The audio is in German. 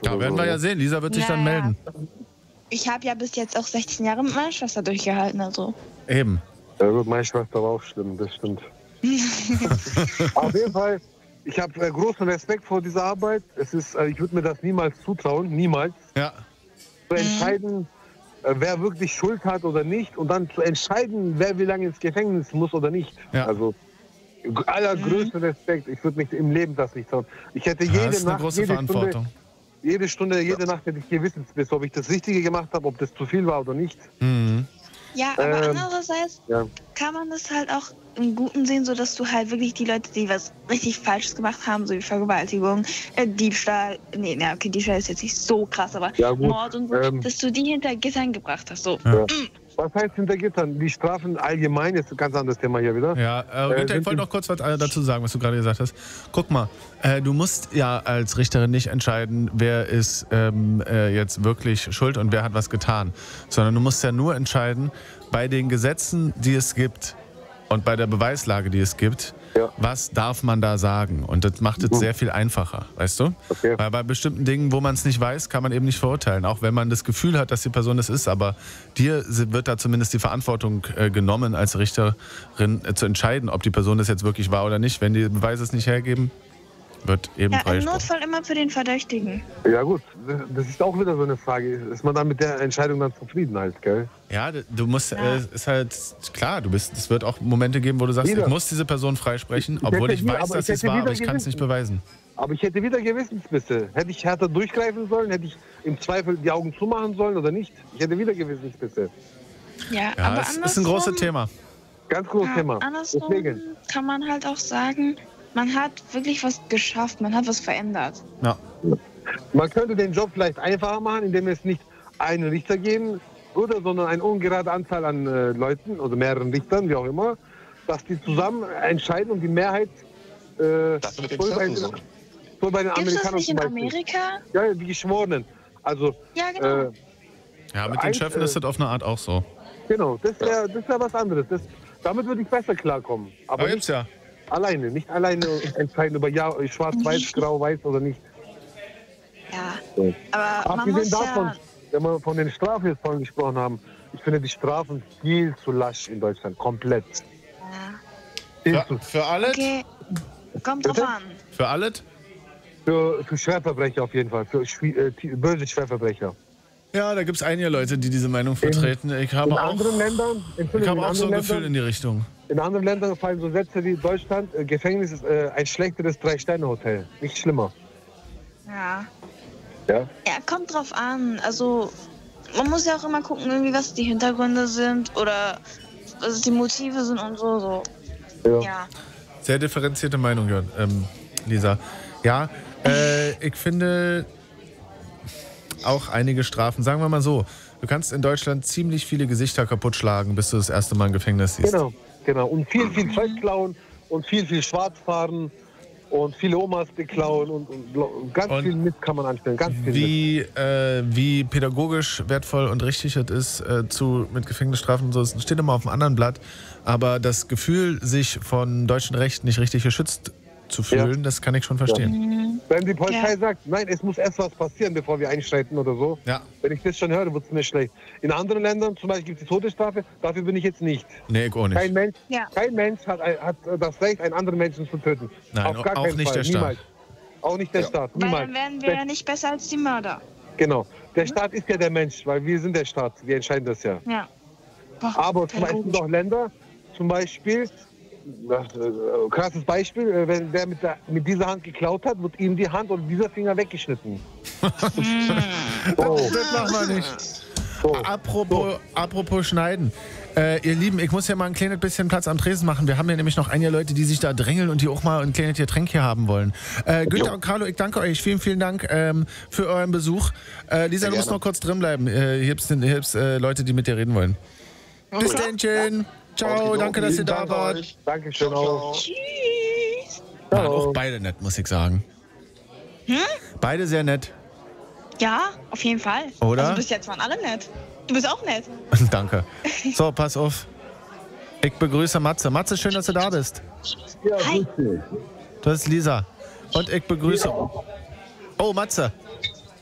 Ja, werden wir ja sehen. Lisa wird sich dann melden. Ich habe ja bis jetzt auch 16 Jahre mit meiner Schwester durchgehalten, also. Eben. Ja gut, meine Schwester war auch schlimm, das stimmt. Auf jeden Fall, ich habe großen Respekt vor dieser Arbeit. Ich würde mir das niemals zutrauen, niemals. Ja. Zu entscheiden, wer wirklich Schuld hat oder nicht und dann zu entscheiden, wer wie lange ins Gefängnis muss oder nicht. Ja. Also allergrößten Respekt. Ich würde mich im Leben das nicht trauen. Ich hätte jede das ist eine Nacht, große Verantwortung. jede Stunde, jede Nacht hätte ich Gewissensbiss, ob ich das Richtige gemacht habe, ob das zu viel war oder nicht. Mhm. Ja, aber andererseits kann man das halt auch im Guten sehen, so dass du halt wirklich die Leute, die was richtig Falsches gemacht haben, so wie Vergewaltigung, Diebstahl, okay, Diebstahl ist jetzt nicht so krass, aber Mord und so, dass du die hinter Gittern gebracht hast. So. Ja. Was heißt hinter Gittern? Die Strafen allgemein, ist ein ganz anderes Thema hier wieder. Ja, Günther, ich wollte noch kurz was dazu sagen, was du gerade gesagt hast. Guck mal, du musst ja als Richterin nicht entscheiden, wer ist jetzt wirklich schuld und wer hat was getan, sondern du musst ja nur entscheiden, bei den Gesetzen, die es gibt und bei der Beweislage, die es gibt, was darf man da sagen? Und das macht es sehr viel einfacher, weißt du? Okay. Weil bei bestimmten Dingen, wo man es nicht weiß, kann man eben nicht verurteilen. Auch wenn man das Gefühl hat, dass die Person es ist. Aber dir wird da zumindest die Verantwortung genommen, als Richterin zu entscheiden, ob die Person das jetzt wirklich war oder nicht. Wenn die Beweise es nicht hergeben, wird eben freigesprochen. Im Notfall immer für den Verdächtigen. Ja gut, das ist auch wieder so eine Frage. Ist man dann mit der Entscheidung dann zufrieden halt, gell? Ja, du musst, ist halt klar, es wird auch Momente geben, wo du sagst, ich muss diese Person freisprechen, obwohl ich weiß, dass es war, aber ich kann es nicht beweisen. Aber ich hätte wieder Gewissensbisse. Hätte ich härter durchgreifen sollen? Hätte ich im Zweifel die Augen zumachen sollen oder nicht? Ich hätte wieder Gewissensbisse. Ja, aber es ist ein großes Thema. Ganz großes Thema. Andersrum kann man halt auch sagen, man hat wirklich was geschafft, man hat was verändert. Ja. Man könnte den Job vielleicht einfacher machen, indem es nicht einen Richter geben würde, sondern eine ungerade Anzahl an Leuten, oder mehreren Richtern, wie auch immer, dass die zusammen entscheiden und die Mehrheit das mit den Zirkeln so. So bei den Gibt's das Amerikanern nicht in zum Beispiel. Amerika? Ja, die Geschworenen. Also, ja, genau. Ja, mit den Schöffen ist das auf eine Art auch so. Genau, das wär was anderes. Damit würde ich besser klarkommen. Aber gibt's ja. Alleine, nicht alleine entscheiden über schwarz, weiß, grau, weiß oder nicht. Ja, so. Aber man abgesehen muss davon, wenn wir von den Strafen jetzt vorhin gesprochen haben, ich finde die Strafen viel zu lasch in Deutschland, komplett. Für alles? Okay, kommt drauf an. Für alles? Für Schwerverbrecher auf jeden Fall, für böse Schwerverbrecher. Ja, da gibt es einige Leute, die diese Meinung vertreten. Ich habe auch so ein Gefühl in die Richtung. In anderen Ländern fallen so Sätze wie Deutschland, Gefängnis ist ein schlechteres 3-Sterne-Hotel. Nicht schlimmer. Ja. Ja? Ja, kommt drauf an. Also, man muss ja auch immer gucken, irgendwie, was die Hintergründe sind oder was die Motive sind und so. Ja. Sehr differenzierte Meinung, Lisa. Ja, ich finde auch einige Strafen, sagen wir mal so, du kannst in Deutschland ziemlich viele Gesichter kaputt schlagen, bis du das erste Mal im Gefängnis siehst. Genau. Und viel Zeug klauen und viel schwarz fahren und viele Omas beklauen und ganz viel Mist kann man anstellen. Ganz viel wie pädagogisch wertvoll und richtig es ist mit Gefängnisstrafen und so, es steht immer auf einem anderen Blatt. Aber das Gefühl, sich von deutschem Recht nicht richtig geschützt zu fühlen, das kann ich schon verstehen. Wenn die Polizei sagt, nein, es muss erst was passieren, bevor wir einschreiten oder so. Ja. Wenn ich das schon höre, wird es mir schlecht. In anderen Ländern, zum Beispiel gibt es die Todesstrafe, dafür bin ich jetzt nicht. Nee, ich auch nicht. Kein Mensch hat das Recht, einen anderen Menschen zu töten. Nein, auf gar auch keinen nicht Fall. der Staat. Niemals. Auch nicht der Staat. Weil Niemals. dann wären wir ja nicht besser als die Mörder. Genau. Der Staat ist ja der Mensch, weil wir sind der Staat. Wir entscheiden das ja. Ja. Aber zum Beispiel auch Länder, zum Beispiel, krasses Beispiel, wenn der mit dieser Hand geklaut hat, wird ihm die Hand oder dieser Finger weggeschnitten. Das machen wir nicht. Apropos Schneiden. Ihr Lieben, ich muss ja mal ein kleines bisschen Platz am Tresen machen. Wir haben ja nämlich noch einige Leute, die sich da drängeln und die auch mal ein kleines Getränk hier haben wollen. Günther und Carlo, ich danke euch. Vielen, vielen Dank für euren Besuch. Lisa, du musst noch kurz drin bleiben. Hier gibt's Leute, die mit dir reden wollen. Bis dann, schön. Ciao, danke, dass ihr da wart. Dankeschön auch. Tschüss. Waren auch beide nett, muss ich sagen. Beide sehr nett. Ja, auf jeden Fall. Oder? Also bis jetzt waren alle nett. Du bist auch nett. Danke. So, pass auf. Ich begrüße Matze. Matze, schön, dass du da bist. Ja, Hi. Das ist Lisa. Und ich begrüße... Oh, Matze.